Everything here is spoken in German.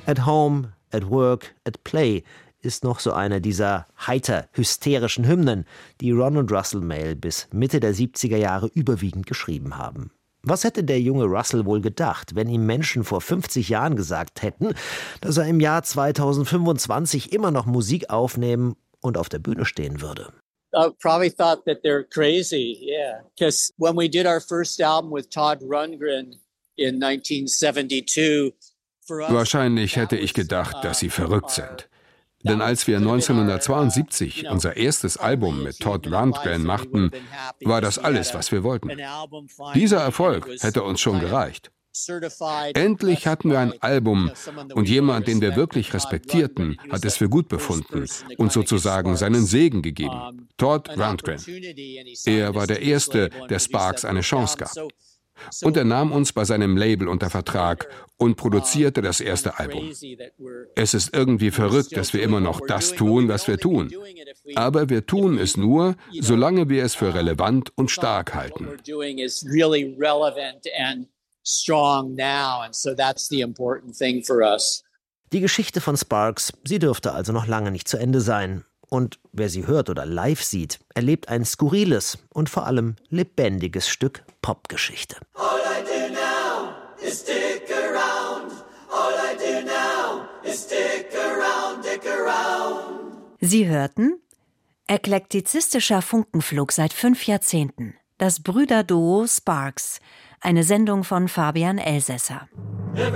At Home, at Work, at Play ist noch so eine dieser heiter hysterischen Hymnen, die Ron und Russell Mael bis Mitte der 70er Jahre überwiegend geschrieben haben. Was hätte der junge Russell wohl gedacht, wenn ihm Menschen vor 50 Jahren gesagt hätten, dass er im Jahr 2025 immer noch Musik aufnehmen und auf der Bühne stehen würde? Probably thought that they're crazy, yeah. Because when we did our first album with Todd Rundgren in 1972, wahrscheinlich hätte ich gedacht, dass sie verrückt sind. Denn als wir 1972 unser erstes Album mit Todd Rundgren machten, war das alles, was wir wollten. Dieser Erfolg hätte uns schon gereicht. Endlich hatten wir ein Album und jemand, den wir wirklich respektierten, hat es für gut befunden und sozusagen seinen Segen gegeben. Todd Rundgren. Er war der Erste, der Sparks eine Chance gab. Und er nahm uns bei seinem Label unter Vertrag und produzierte das erste Album. Es ist irgendwie verrückt, dass wir immer noch das tun, was wir tun. Aber wir tun es nur, solange wir es für relevant und stark halten. Die Geschichte von Sparks, sie dürfte also noch lange nicht zu Ende sein. Und wer sie hört oder live sieht, erlebt ein skurriles und vor allem lebendiges Stück Popgeschichte. All I do now is stick around. All I do now is stick around, dick around. Sie hörten eklektizistischer Funkenflug seit 5 Jahrzehnten. Das Brüderduo Sparks. Eine Sendung von Fabian Elsässer.